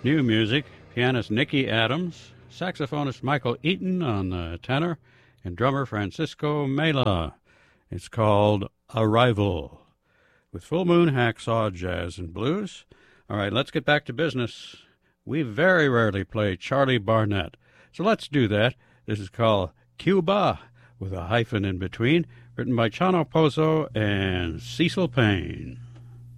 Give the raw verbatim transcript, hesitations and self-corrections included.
New music, pianist Nicky Adams, saxophonist Michael Eaton on the tenor, and drummer Francisco Mela. It's called Arrival, with Full Moon Hacksaw Jazz and Blues. All right, let's get back to business. We very rarely play Charlie Barnett, so let's do that. This is called Cuba, with a hyphen in between, written by Chano Pozo and Cecil Payne.